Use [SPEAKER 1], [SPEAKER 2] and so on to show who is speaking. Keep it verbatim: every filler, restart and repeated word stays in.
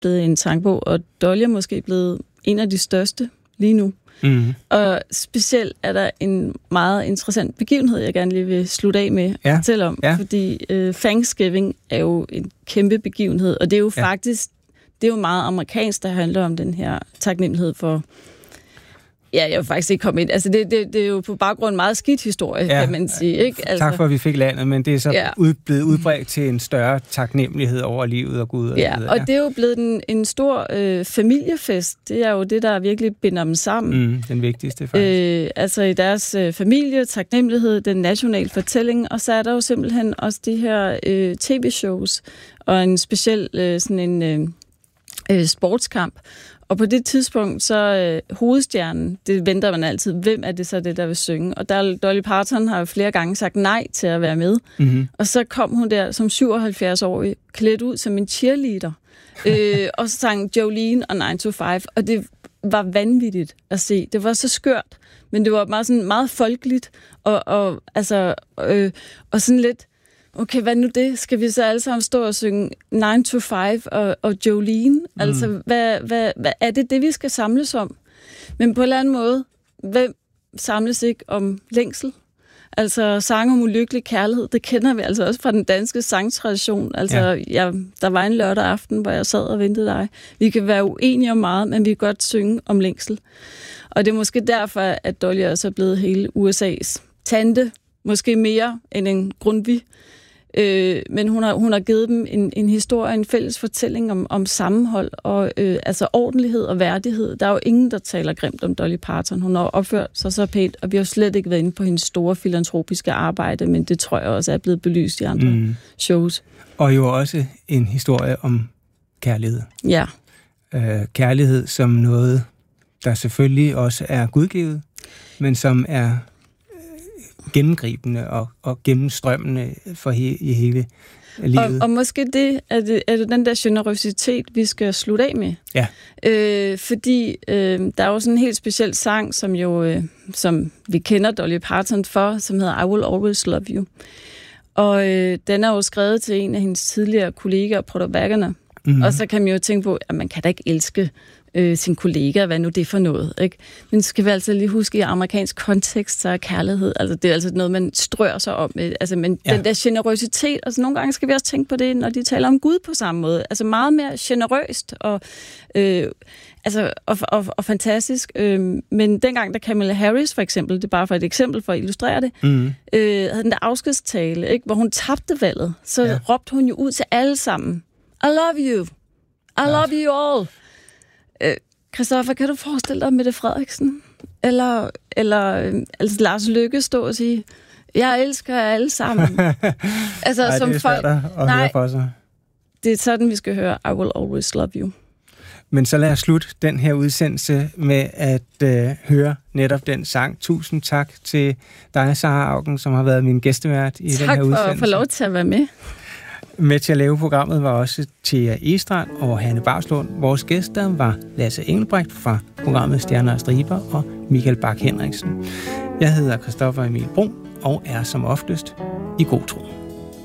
[SPEAKER 1] blevet en sangbog, og Dolly er måske blevet en af de største lige nu. Mm. Og specielt er der en meget interessant begivenhed, jeg gerne lige vil slutte af med ja. at fortælle om, ja. fordi øh, Thanksgiving er jo en kæmpe begivenhed, og det er jo ja. faktisk, det er jo meget amerikansk, der handler om den her taknemmelighed for. Ja, jeg vil faktisk ikke komme ind. Altså, det, det, det er jo på baggrund meget skidt historie, ja, kan man sige. Ikke? Altså,
[SPEAKER 2] tak for, at vi fik landet, men det er så ja. ud, blevet udbredt til en større taknemmelighed over livet og Gud. Og
[SPEAKER 1] ja, og ja. det er jo blevet en, en stor øh, familiefest. Det er jo det, der virkelig binder dem sammen.
[SPEAKER 2] Mm, den vigtigste, faktisk.
[SPEAKER 1] Øh, altså i deres øh, familie, taknemmelighed, den nationale fortælling, og så er der jo simpelthen også de her øh, tv-shows, og en speciel øh, sådan en øh, øh, sportskamp. Og på det tidspunkt, så øh, hovedstjernen, det venter man altid, hvem er det så det, der vil synge? Og der, Dolly Parton har jo flere gange sagt nej til at være med. Mm-hmm. Og så kom hun der som syvoghalvfjerds-årig, klædt ud som en cheerleader. øh, og så sang Jolene og nine to five, og det var vanvittigt at se. Det var så skørt, men det var meget, sådan, meget folkeligt, og, og, altså, øh, og sådan lidt, okay, hvad nu det? Skal vi så alle sammen stå og synge nine to five og, og Jolene? Mm. Altså, hvad, hvad, hvad er det det, vi skal samles om? Men på en eller anden måde, hvem samles ikke om længsel? Altså, sang om ulykkelig kærlighed, det kender vi altså også fra den danske sangtradition. Altså, ja. Jeg, der var en lørdag aften, hvor jeg sad og ventede dig. Vi kan være uenige om meget, men vi kan godt synge om længsel. Og det er måske derfor, at Dolly også er blevet hele U S A's tante, måske mere end en Grundtvig. Øh, men hun har, hun har givet dem en, en historie, en fælles fortælling om, om sammenhold og øh, altså ordentlighed og værdighed. Der er jo ingen, der taler grimt om Dolly Parton. Hun har opført sig så pænt, og vi har slet ikke været inde på hendes store filantropiske arbejde, men det tror jeg også er blevet belyst i andre mm. shows.
[SPEAKER 2] Og jo også en historie om kærlighed.
[SPEAKER 1] Ja.
[SPEAKER 2] Øh, kærlighed som noget, der selvfølgelig også er gudgivet, men som er gennemgribende og, og gennemstrømmende for he, i hele livet.
[SPEAKER 1] Og, og måske det er, det er det den der generøsitet, vi skal slutte af med.
[SPEAKER 2] Ja.
[SPEAKER 1] Øh, fordi øh, der er jo sådan en helt speciel sang, som jo øh, som vi kender Dolly Parton for, som hedder I Will Always Love You. Og øh, den er jo skrevet til en af hendes tidligere kollegaer, Porter Wagoner. Mm-hmm. Og så kan man jo tænke på, at man kan da ikke elske øh, sin kollega, hvad nu det er for noget, ikke? Men så skal vi altså lige huske, i amerikansk kontekst, så er kærlighed, altså det er altså noget, man strør sig om. Altså, men ja. Den der generøsitet, altså nogle gange skal vi også tænke på det, når de taler om Gud på samme måde. Altså meget mere generøst og, øh, altså, og, og, og fantastisk. Øh, men dengang, da Kamala Harris for eksempel, det er bare for et eksempel for at illustrere det, mm. øh, havde den der afskedstale, ikke, hvor hun tabte valget, så ja. råbte hun jo ud til alle sammen, I love you. I love you all. Øh, Christoffer, kan du forestille dig Mette Frederiksen? Eller, eller øh, altså Lars Løkke stå og sige, jeg elsker jer alle sammen. Altså,
[SPEAKER 2] Ej,
[SPEAKER 1] som
[SPEAKER 2] det er
[SPEAKER 1] folk,
[SPEAKER 2] svært at
[SPEAKER 1] nej,
[SPEAKER 2] høre for sig.
[SPEAKER 1] Det er sådan, vi skal høre I Will Always Love You.
[SPEAKER 2] Men så lad os slutte den her udsendelse med at øh, høre netop den sang. Tusind tak til dig, Sara Auken, som har været min gæstevært i
[SPEAKER 1] tak
[SPEAKER 2] den her udsendelse.
[SPEAKER 1] Tak for at få lov til at være med.
[SPEAKER 2] Med til at lave programmet var også Thea Estrand og Hanne Bavslund. Vores gæster var Lasse Engelbrecht fra programmet Stjerner og Striber og Michael Bak Henriksen. Jeg hedder Christoffer Emil Brun og er som oftest i god tro.